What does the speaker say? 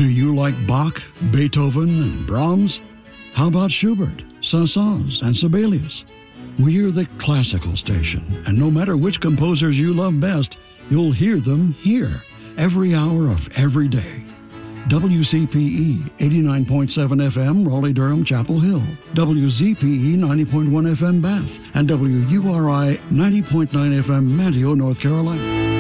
Do you like Bach, Beethoven, and Brahms? How about Schubert, Saint-Saëns, and Sibelius? We're the classical station, and no matter which composers you love best, you'll hear them here, every hour of every day. WCPE 89.7 FM, Raleigh-Durham, Chapel Hill. WZPE 90.1 FM, Bath. And WURI 90.9 FM, Manteo, North Carolina.